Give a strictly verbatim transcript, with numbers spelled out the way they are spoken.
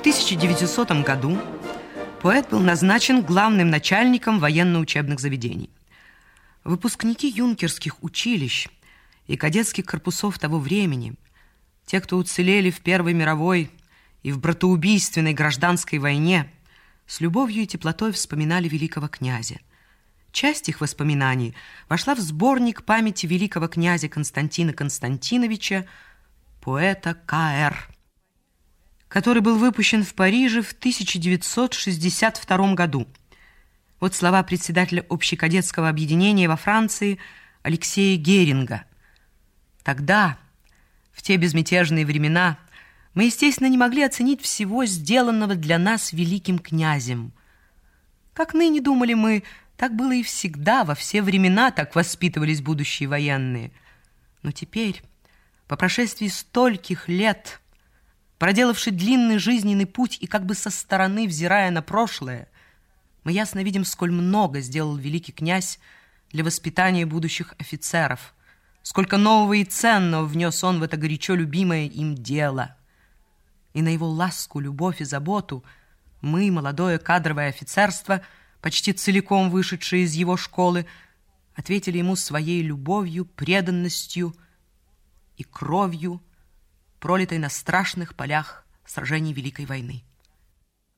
тысяча девятисотом году поэт был назначен главным начальником военно-учебных заведений. Выпускники юнкерских училищ и кадетских корпусов того времени, те, кто уцелели в Первой мировой и в братоубийственной гражданской войне, с любовью и теплотой вспоминали великого князя. Часть их воспоминаний вошла в сборник памяти великого князя Константина Константиновича, поэта Ка Эр, который был выпущен в Париже в тысяча девятьсот шестьдесят втором году. Вот слова председателя общекадетского объединения во Франции Алексея Геринга. Тогда, в те безмятежные времена, мы, естественно, не могли оценить всего сделанного для нас великим князем. Как ныне думали мы, так было и всегда, во все времена так воспитывались будущие военные. Но теперь, по прошествии стольких лет, проделавши длинный жизненный путь и как бы со стороны взирая на прошлое, мы ясно видим, сколь много сделал великий князь для воспитания будущих офицеров, сколько нового и ценного внес он в это горячо любимое им дело. И на его ласку, любовь и заботу мы, молодое кадровое офицерство, почти целиком вышедшие из его школы, ответили ему своей любовью, преданностью и кровью, пролитой на страшных полях сражений Великой войны.